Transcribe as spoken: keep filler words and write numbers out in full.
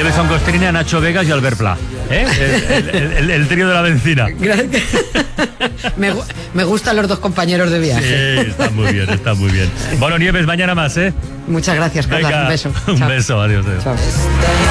Nieves Angostrina, Nacho Vegas y Albert Pla, ¿eh? el, el, el, el trío de la benzina. me, me gustan los dos compañeros de viaje. Sí, está muy bien, está muy bien. Bueno, Nieves, mañana más, ¿eh? Muchas gracias, Carla. Venga, un beso. Un Chao. beso, adiós. adiós. Chao.